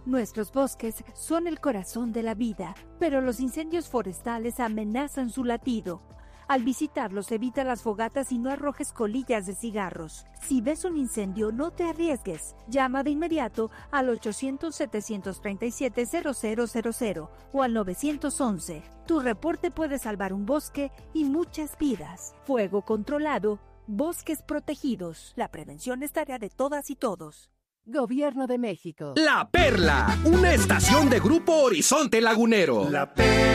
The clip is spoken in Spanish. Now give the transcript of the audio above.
Nuestros bosques son el corazón de la vida, pero los incendios forestales amenazan su latido. Al visitarlos, evita las fogatas y no arrojes colillas de cigarros. Si ves un incendio, no te arriesgues. Llama de inmediato al 800-737-0000 o al 911. Tu reporte puede salvar un bosque y muchas vidas. Fuego controlado, bosques protegidos. La prevención es tarea de todas y todos. Gobierno de México. La Perla, una estación de Grupo Horizonte Lagunero. La Perla.